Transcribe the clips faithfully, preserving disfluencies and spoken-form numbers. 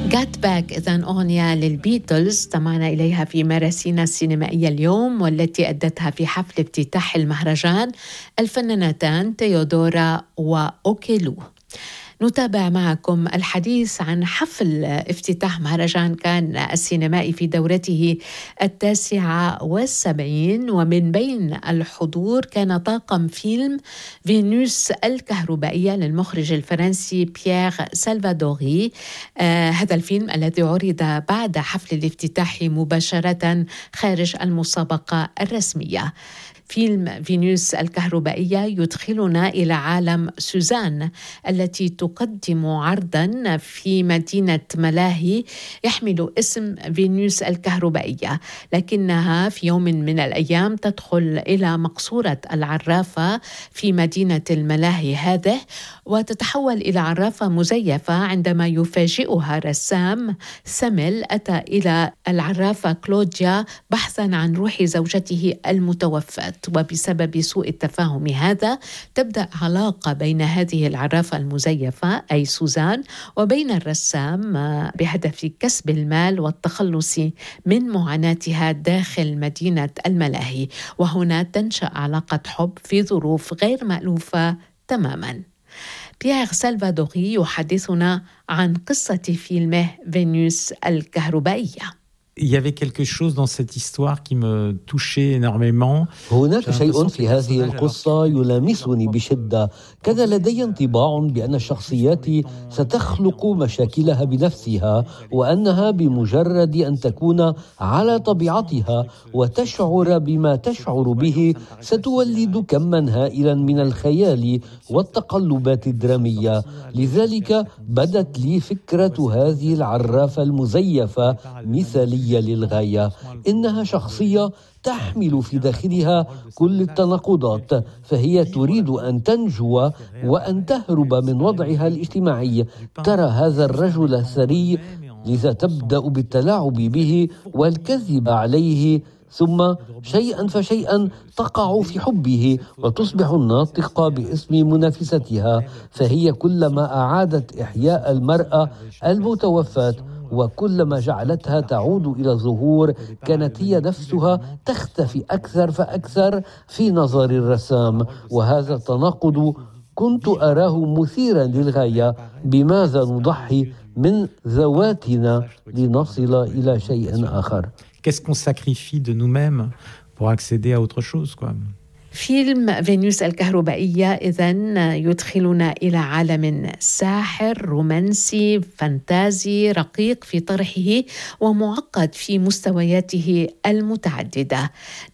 Get Back إذن أغنية للبيتلز استمعنا إليها في مراسينا السينمائية اليوم، والتي أدتها في حفل افتتاح المهرجان الفنانتان تيودورا وأوكيلو. نتابع معكم الحديث عن حفل افتتاح مهرجان كان السينمائي في دورته التاسعة والسبعين، ومن بين الحضور كان طاقم فيلم فينوس الكهربائية للمخرج الفرنسي بيير سالفادوري. آه هذا الفيلم الذي عرض بعد حفل الافتتاح مباشرة خارج المسابقة الرسمية. فيلم فينوس الكهربائية يدخلنا إلى عالم سوزان التي تقدم عرضاً في مدينة ملاهي يحمل اسم فينوس الكهربائية، لكنها في يوم من الأيام تدخل إلى مقصورة العرافة في مدينة الملاهي هذه، وتتحول إلى عرافة مزيفة عندما يفاجئها رسام ساميل أتى إلى العرافة كلوديا بحثاً عن روح زوجته المتوفاة. وبسبب سوء التفاهم هذا تبدأ علاقة بين هذه العرافة المزيفة أي سوزان وبين الرسام بهدف كسب المال والتخلص من معاناتها داخل مدينة الملاهي، وهنا تنشأ علاقة حب في ظروف غير مألوفة تماماً. بيير سالفادوري يحدثنا عن قصة فيلمه فينوس الكهربائية. Il y avait quelque chose dans cette histoire qui me touchait énormément. هناك شيء في هذه القصة يلامسني بشدة. كان لدي انطباع بأن الشخصيات ستخلق مشاكلها بنفسها، وأنها بمجرد أن تكون على طبيعتها وتشعر بما تشعر به ستولد كماً هائلاً من الخيال والتقلبات الدرامية. لذلك بدت لي فكرة هذه العرافة المزيفة مثالية للغاية. إنها شخصية تحمل في داخلها كل التناقضات، فهي تريد أن تنجو وأن تهرب من وضعها الاجتماعي. ترى هذا الرجل الثري، لذا تبدأ بالتلاعب به والكذب عليه، ثم شيئا فشيئا تقع في حبه وتصبح الناطقة باسم منافستها. فهي كلما أعادت إحياء المرأة المتوفاة وكلما جعلتها تعود إلى الظهور كانت هي نفسها تختفي أكثر فأكثر في نظر الرسام. وهذا التناقض كنت أراه مثيرا للغاية. بماذا نضحي من ذواتنا لنصل إلى شيء آخر؟ Qu'est-ce qu'on sacrifie de nous-mêmes pour accéder à autre chose, quoi. فيلم فينوس الكهربائية إذن يدخلنا إلى عالم ساحر رومانسي فانتازي رقيق في طرحه ومعقد في مستوياته المتعددة.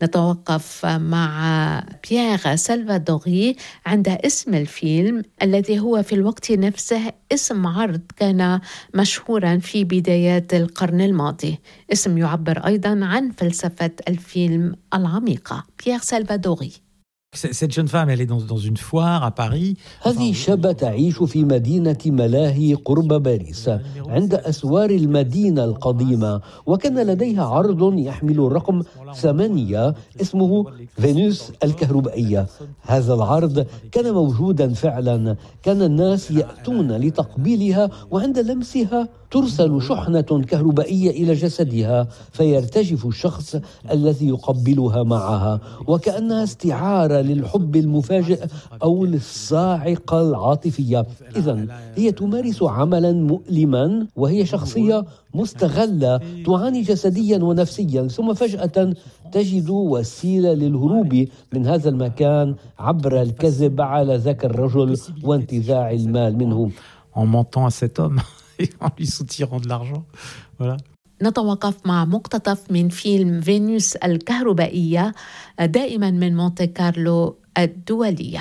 نتوقف مع بيير سالفادوري عند اسم الفيلم الذي هو في الوقت نفسه اسم عرض كان مشهورا في بدايات القرن الماضي، اسم يعبر أيضا عن فلسفة الفيلم العميقة. بيير سالفادوري. Cette jeune femme, elle est dans, dans une foire à Paris. هذه الشابة تعيش في مدينة ملاهي قرب باريس عند أسوار المدينة القديمة، وكان لديها عرض يحمل الرقم ثمانية اسمه فينوس الكهربائية. هذا العرض كان موجودا فعلا. كان الناس يأتون لتقبيلها، وعند لمسها ترسل شحنة كهربائية إلى جسدها فيرتجف الشخص الذي يقبلها معها، وكأنها استعارة للحب المفاجئ أو للصاعقة العاطفية. إذن هي تمارس عملا مؤلما، وهي شخصية مستغلة تعاني جسديا ونفسيا، ثم فجأة تجد وسيلة للهروب من هذا المكان عبر الكذب على ذاك الرجل وانتزاع المال منه. En mentant à cet homme et en lui soutirant de l'argent. Voilà. نتوقف مع مقتطف من فيلم فينوس الكهربائية دائما من مونتي كارلو الدولية.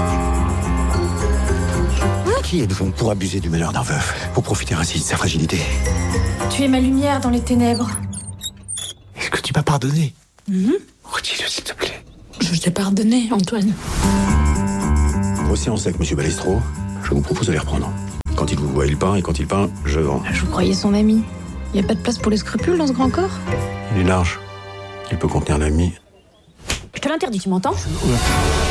Qui êtes-vous pour abuser du malheur d'un veuf, pour profiter ainsi de sa fragilité? Tu es ma lumière dans les ténèbres. Est-ce que tu m'as pardonné? Mm-hmm. Redis-le, s'il te plaît. Je t'ai pardonné, Antoine. Grossier en sec, monsieur Balestro. Je vous propose de les reprendre. Quand il vous voit, il peint, et quand il peint, je vends. Je vous croyais son ami. Il n'y a pas de place pour les scrupules dans ce grand corps? Il est large. Il peut contenir l'ami. Je te l'interdis, tu m'entends?